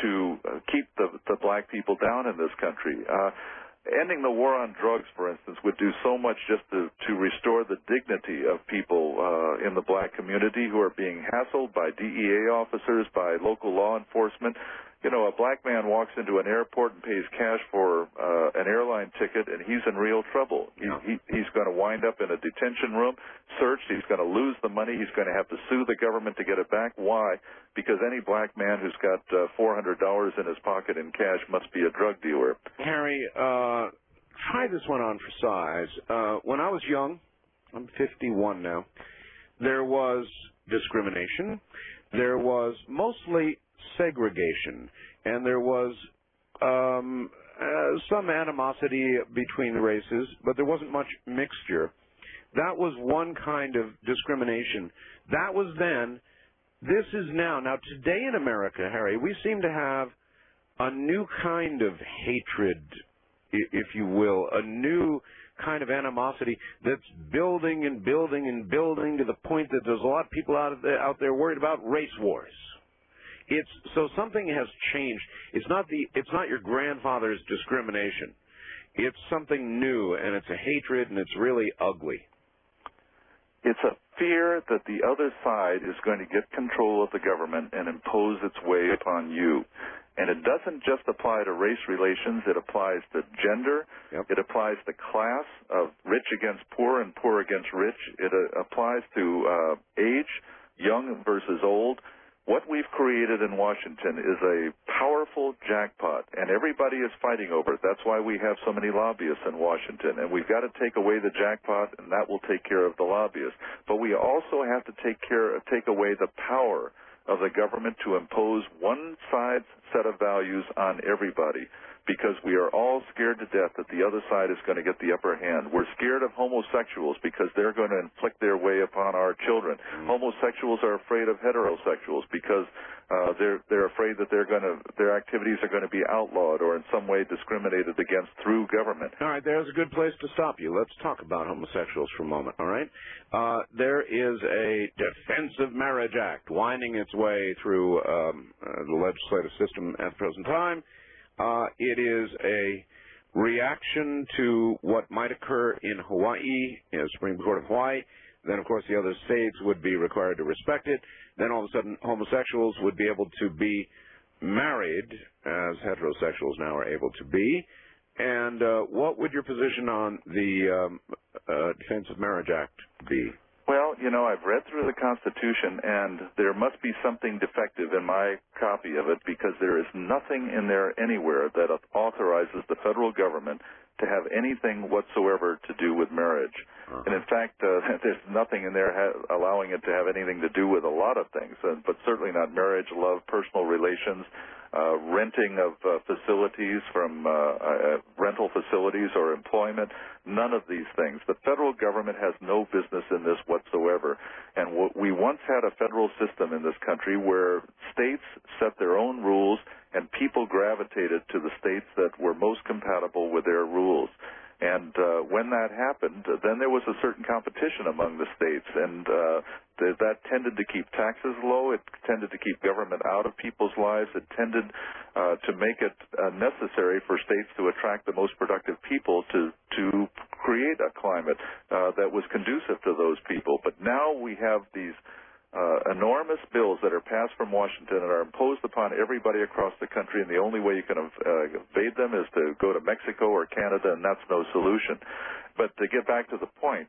to keep the black people down in this country. Ending the war on drugs, for instance, would do so much just to restore the dignity of people in the black community who are being hassled by DEA officers, by local law enforcement. You know, a black man walks into an airport and pays cash for an airline ticket, and he's in real trouble. He's going to wind up in a detention room, searched. He's going to lose the money. He's going to have to sue the government to get it back. Why? Because any black man who's got $400 in his pocket in cash must be a drug dealer. Harry, try this one on for size. When I was young, I'm 51 now, there was discrimination. There was mostly segregation, and there was some animosity between the races, but there wasn't much mixture. That was one kind of discrimination. That was then. This is now. Now, today in America, Harry, we seem to have a new kind of hatred, if you will, a new kind of animosity that's building and building and building to the point that there's a lot of people out there worried about race wars. So something has changed. It's not your grandfather's discrimination. It's something new, and it's a hatred, and it's really ugly. It's a fear that the other side is going to get control of the government and impose its way upon you. And it doesn't just apply to race relations. It applies to gender. Yep. It applies to class, of rich against poor and poor against rich. It applies to age, young versus old. What we've created in Washington is a powerful jackpot, and everybody is fighting over it. That's why we have so many lobbyists in Washington, and we've got to take away the jackpot, and that will take care of the lobbyists. But we also have to take away the power of the government to impose one side's set of values on everybody, because we are all scared to death that the other side is going to get the upper hand. We're scared of homosexuals because they're going to inflict their way upon our children. Homosexuals are afraid of heterosexuals because they're afraid that their activities are going to be outlawed or in some way discriminated against through government. All right, there's a good place to stop you. Let's talk about homosexuals for a moment, all right? There is a Defense of Marriage Act winding its way through the legislative system at the present time. It is a reaction to what might occur in Hawaii, in the Supreme Court of Hawaii. Then, of course, the other states would be required to respect it. Then, all of a sudden, homosexuals would be able to be married, as heterosexuals now are able to be. And what would your position on the Defense of Marriage Act be? Well, you know, I've read through the Constitution, and there must be something defective in my copy of it, because there is nothing in there anywhere that authorizes the federal government to have anything whatsoever to do with marriage. And in fact, there's nothing in there allowing it to have anything to do with a lot of things, but certainly not marriage, love, personal relations, renting of facilities from rental facilities or employment, none of these things. The federal government has no business in this whatsoever. And we once had a federal system in this country where states set their own rules and people gravitated to the states that were most compatible with their rules. And when that happened, then there was a certain competition among the states, and that tended to keep taxes low. It tended to keep government out of people's lives. It tended to make it necessary for states to attract the most productive people to create a climate that was conducive to those people. But now we have these enormous bills that are passed from Washington and are imposed upon everybody across the country, and the only way you can evade them is to go to Mexico or Canada, and that's no solution. But to get back to the point,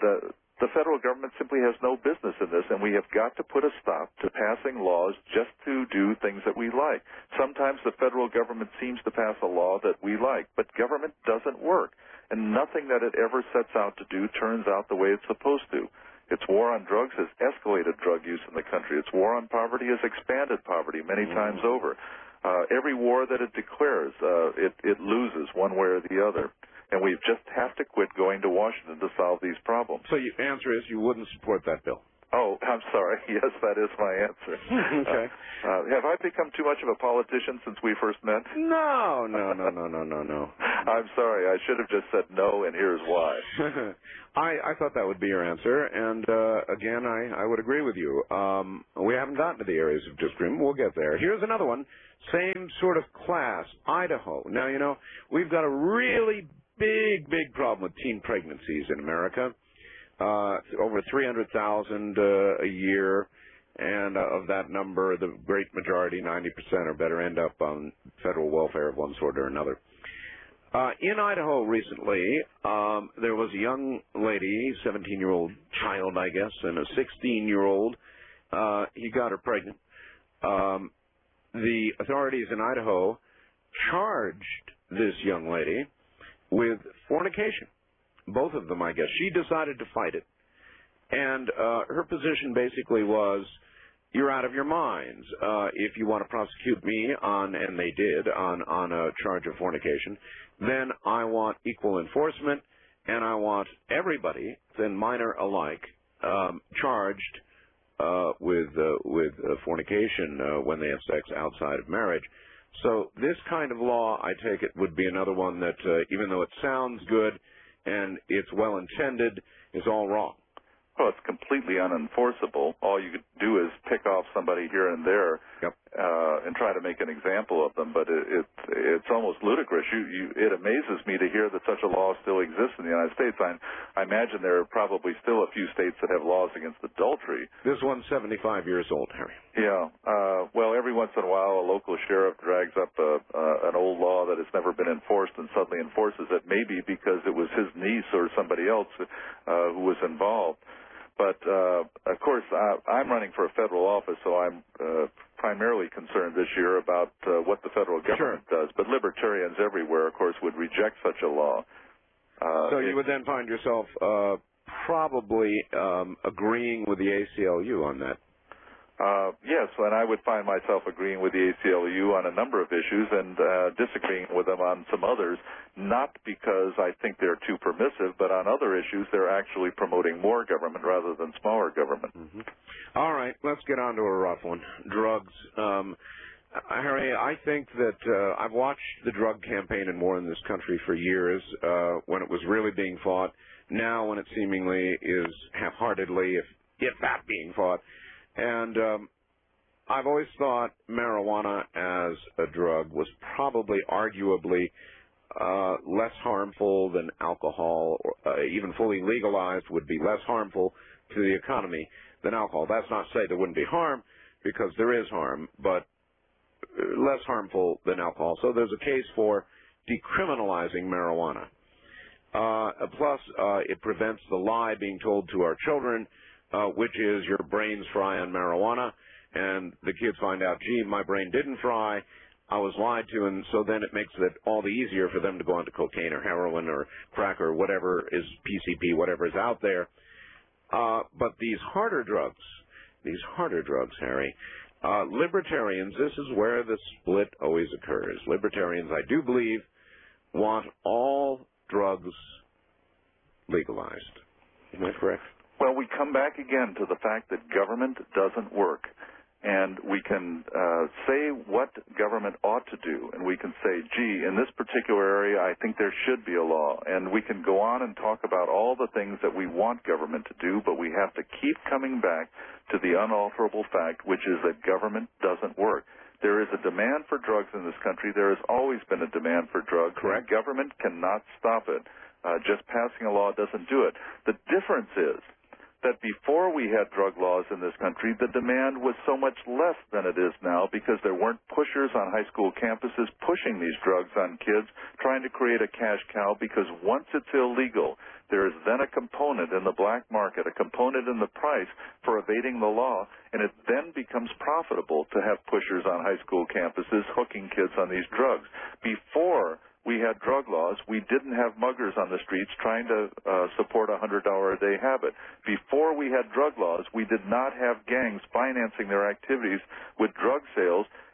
the federal government simply has no business in this, and we have got to put a stop to passing laws just to do things that we like. Sometimes the federal government seems to pass a law that we like, but government doesn't work, and nothing that it ever sets out to do turns out the way it's supposed to. Its war on drugs has escalated drug use in the country. Its war on poverty has expanded poverty many times over. Every war that it declares, it loses one way or the other. And we just have to quit going to Washington to solve these problems. So your answer is you wouldn't support that bill? Oh, I'm sorry. Yes, that is my answer. Okay. Have I become too much of a politician since we first met? No. I'm sorry. I should have just said no, and here's why. I thought that would be your answer, and again, I would agree with you. We haven't gotten to the areas of disagreement. We'll get there. Here's another one. Same sort of class, Idaho. Now, you know, we've got a really big problem with teen pregnancies in America. Over 300,000 a year, and of that number, the great majority, 90% or better, end up on federal welfare of one sort or another. In Idaho recently, there was a young lady, 17-year-old child, I guess, and a 16-year-old. He got her pregnant. The authorities in Idaho charged this young lady with fornication. Both of them, I guess. She decided to fight it. And her position basically was, you're out of your minds. If you want to prosecute me on, and they did, on a charge of fornication, then I want equal enforcement, and I want everybody, then minor alike, charged with fornication when they have sex outside of marriage. So this kind of law, I take it, would be another one that, even though it sounds good and it's well intended, is all wrong. Well, it's completely unenforceable. All you could do is pick off somebody here and there, yep, and try to make an example of them. But it's almost ludicrous. It amazes me to hear that such a law still exists in the United States. I imagine there are probably still a few states that have laws against adultery. This one's 75 years old, Harry. Yeah. Well, every once in a while, a local sheriff drags up an old law that has never been enforced and suddenly enforces it, maybe because it was his niece or somebody else who was involved. But, of course, I'm running for a federal office, so I'm primarily concerned this year about what the federal government does. But libertarians everywhere, of course, would reject such a law. So you would then find yourself probably agreeing with the ACLU on that. Yes, and I would find myself agreeing with the ACLU on a number of issues and disagreeing with them on some others, not because I think they're too permissive, but on other issues they're actually promoting more government rather than smaller government. Mm-hmm. All right, let's get on to a rough one. Drugs. Harry, I think that I've watched the drug campaign and war in this country for years when it was really being fought. Now when it seemingly is half-heartedly, if that being fought. And I've always thought marijuana as a drug was probably arguably less harmful than alcohol, or even fully legalized would be less harmful to the economy than alcohol. That's not to say there wouldn't be harm, because there is harm, but less harmful than alcohol. So there's a case for decriminalizing marijuana. Plus, it prevents the lie being told to our children, which is your brain's fry on marijuana, and the kids find out, gee, my brain didn't fry, I was lied to, and so then it makes it all the easier for them to go on to cocaine or heroin or crack or whatever is PCP, whatever is out there. But these harder drugs, Harry, libertarians, this is where the split always occurs. Libertarians, I do believe, want all drugs legalized. Is that correct? Well, we come back again to the fact that government doesn't work. And we can say what government ought to do, and we can say, gee, in this particular area, I think there should be a law. And we can go on and talk about all the things that we want government to do, but we have to keep coming back to the unalterable fact, which is that government doesn't work. There is a demand for drugs in this country. There has always been a demand for drugs. Correct. Government cannot stop it. Just passing a law doesn't do it. The difference is that before we had drug laws in this country, the demand was so much less than it is now because there weren't pushers on high school campuses pushing these drugs on kids, trying to create a cash cow, because once it's illegal, there is then a component in the black market, a component in the price for evading the law, and it then becomes profitable to have pushers on high school campuses hooking kids on these drugs. Before we had drug laws, we didn't have muggers on the streets trying to support a $100 a day habit. Before we had drug laws, we did not have gangs financing their activities with drug sales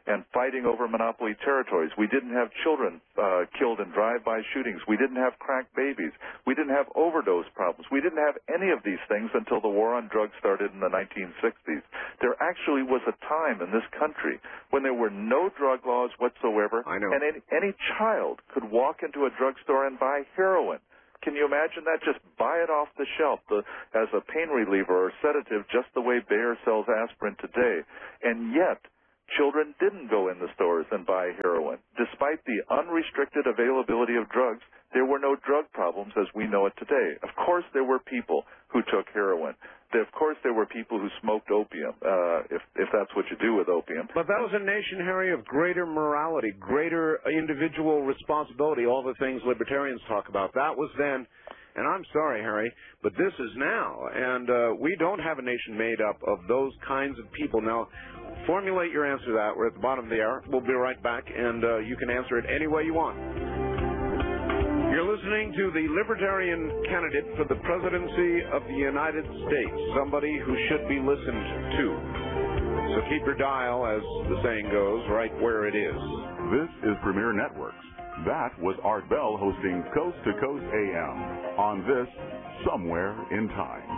and fighting over monopoly territories. We didn't have children killed in drive-by shootings. We didn't have crack babies. We didn't have overdose problems. We didn't have any of these things until the war on drugs started in the 1960s. There actually was a time in this country when there were no drug laws whatsoever, I know. and any child could walk into a drugstore and buy heroin. Can you imagine that? Just buy it off the shelf as a pain reliever or sedative, just the way Bayer sells aspirin today. And yet, children didn't go in the stores and buy heroin. Despite the unrestricted availability of drugs, there were no drug problems as we know it today. Of course, there were people who took heroin. Of course, there were people who smoked opium, if that's what you do with opium. But that was a nation, Harry, of greater morality, greater individual responsibility, all the things libertarians talk about. That was then, and I'm sorry, Harry, but this is now. And we don't have a nation made up of those kinds of people. Now, formulate your answer to that. We're at the bottom of the hour. We'll be right back, and you can answer it any way you want. You're listening to the Libertarian candidate for the presidency of the United States, somebody who should be listened to. So keep your dial, as the saying goes, right where it is. This is Premier Networks. That was Art Bell hosting Coast to Coast AM on this Somewhere in Time.